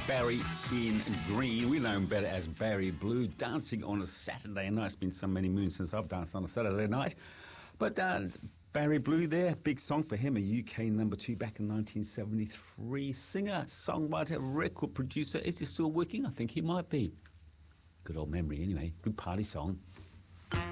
Barry in Green. We know him better as Barry Blue, dancing on a Saturday night. It's been so many moons since I've danced on a Saturday night. But Barry Blue there, big song for him, a UK number 2 back in 1973. Singer, songwriter, record producer. Is he still working? I think he might be. Good old memory anyway. Good party song.